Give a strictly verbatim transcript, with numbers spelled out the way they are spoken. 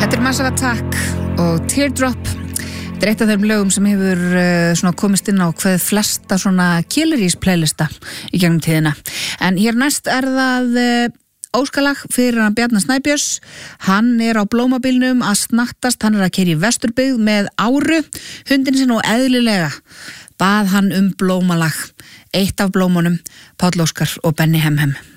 Þetta er Massive Attack og Teardrop. Þetta er eitt af þeim lögum sem hefur uh, svona komist inn á hvað flesta svona Killers playlista í gegnum tíðina. En hér næst er það uh, óskalag fyrir hann Bjarna Snæbjörns. Hann er á blómabílnum að snattast, hann er að keyra í Vesturbyggð með Áru, hundin sinn, og eðlilega bað hann um blómalag. Eitt af blómunum, Páll Óskar og Benni Hemhem.